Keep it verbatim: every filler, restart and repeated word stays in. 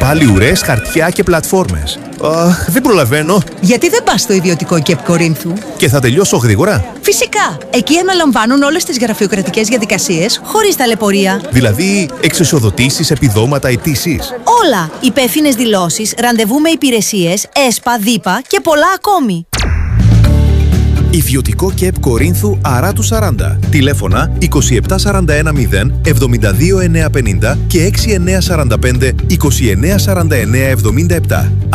Πάλι ουρές, χαρτιά και πλατφόρμες. Αχ, δεν προλαβαίνω. Γιατί δεν πας στο ιδιωτικό ΚΕΠ Κορίνθου? Και θα τελειώσω γρήγορα. Φυσικά! Εκεί αναλαμβάνουν όλες τις γραφειοκρατικές διαδικασίες χωρίς ταλαιπωρία. Δηλαδή, εξισοδοτήσεις, επιδόματα, αιτήσεις. Όλα! Υπεύθυνες δηλώσεις, ραντεβού με υπηρεσίες, ΕΣΠΑ, ΔΥΠΑ και πολλά ακόμη. Ιδιωτικό ΚΕΠ Κορίνθου Αράτου σαράντα. Τηλέφωνα είκοσι επτά σαράντα ένα μηδέν εβδομήντα δύο εννιακόσια πενήντα και έξι εννιακόσια σαράντα πέντε είκοσι εννέα σαράντα εννέα εβδομήντα επτά.